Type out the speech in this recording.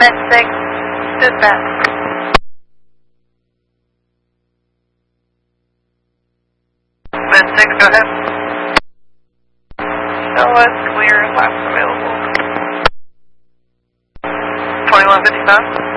Med 6, dispatch. Med 6, go ahead. Show us clear, last available. 2155.